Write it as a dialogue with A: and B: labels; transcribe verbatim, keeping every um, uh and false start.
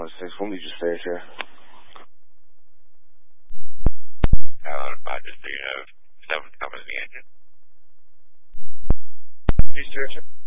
A: one six, we'll need your stage here.
B: Tower Roger, so you have seven coming in the engine.
C: East direction.